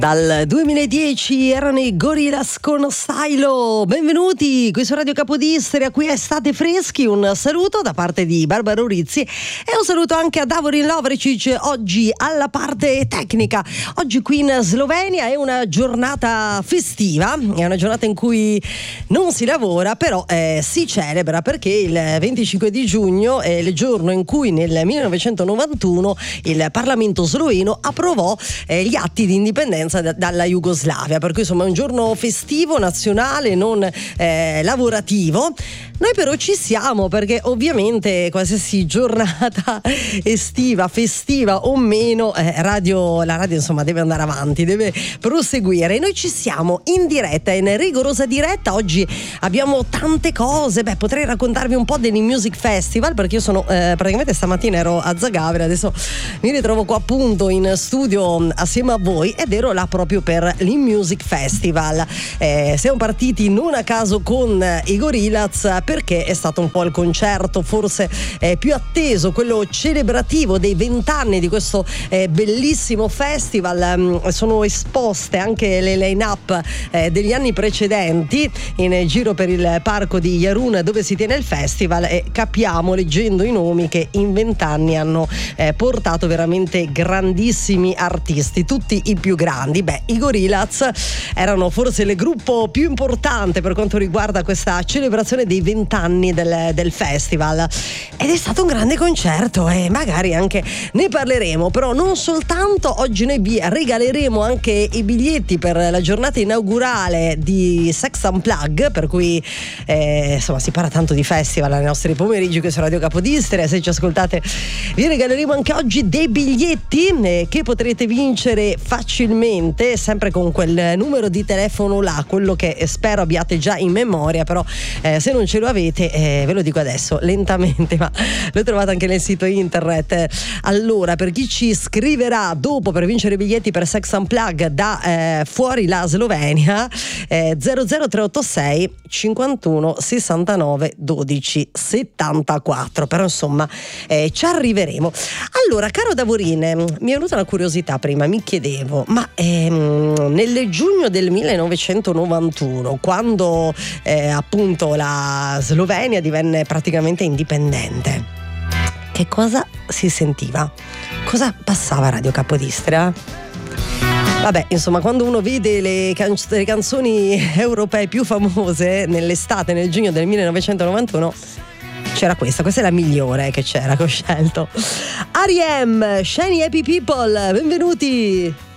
Dal 2010 erano i Gorillaz con Stylo. Benvenuti qui su Radio Capodistria, qui a Estate Freschi. Un saluto da parte di Barbara Urizzi e un saluto anche a Davorin Lovricic, oggi alla parte tecnica. Oggi qui in Slovenia è una giornata festiva, è una giornata in cui non si lavora, però si celebra, perché il 25 di giugno è il giorno in cui nel 1991 il Parlamento sloveno approvò gli atti di indipendenza dalla Jugoslavia, per cui insomma è un giorno festivo, nazionale, non lavorativo. Noi però ci siamo, perché ovviamente qualsiasi giornata estiva, festiva o meno, la radio insomma deve andare avanti, deve proseguire. E noi ci siamo in diretta, in rigorosa diretta. Oggi abbiamo tante cose. Potrei raccontarvi un po' dell'In-Music Festival, perché io sono praticamente stamattina ero a Zagabria, adesso mi ritrovo qua appunto in studio assieme a voi, ed ero là proprio per l'In-Music Festival. Siamo partiti non a caso con i Gorillaz, perché è stato un po' il concerto forse più atteso, quello celebrativo dei 20 anni di questo bellissimo festival. Sono esposte anche le line-up degli anni precedenti in giro per il parco di Jarun, dove si tiene il festival, e capiamo leggendo i nomi che in 20 anni hanno portato veramente grandissimi artisti, tutti i più grandi. I Gorillaz erano forse il gruppo più importante per quanto riguarda questa celebrazione dei 20 anni del festival, ed è stato un grande concerto e magari anche ne parleremo. Però non soltanto, oggi noi vi regaleremo anche i biglietti per la giornata inaugurale di Sex Unplugged, per cui insomma si parla tanto di festival nei nostri pomeriggi qui su Radio Capodistria. Se ci ascoltate vi regaleremo anche oggi dei biglietti che potrete vincere facilmente, sempre con quel numero di telefono là, quello che spero abbiate già in memoria, però se non ce lo avete ve lo dico adesso lentamente, ma lo trovate anche nel sito internet. Allora, per chi ci scriverà dopo per vincere biglietti per Sex Unplugged da fuori la Slovenia, 00386 51 69 12 74, però insomma ci arriveremo. Allora, caro Davorin, mi è venuta una curiosità prima, mi chiedevo, ma nel giugno del 1991, quando appunto la Slovenia divenne praticamente indipendente, che cosa si sentiva? Cosa passava a Radio Capodistria? Insomma, quando uno vede le canzoni europee più famose nell'estate, nel giugno del 1991, c'era questa è la migliore che c'era, che ho scelto. R.E.M., Shiny Happy People, benvenuti!